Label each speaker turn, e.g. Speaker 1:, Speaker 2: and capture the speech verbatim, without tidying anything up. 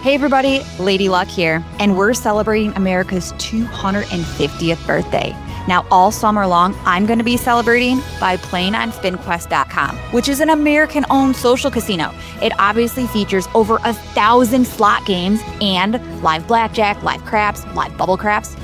Speaker 1: Hey everybody, Lady Luck here, and we're celebrating America's two hundred fiftieth birthday. Now, all summer long, I'm going to be celebrating by playing on spin quest dot com, which is an American-owned social casino. It obviously features over a thousand slot games and live blackjack, live craps, live bubble craps.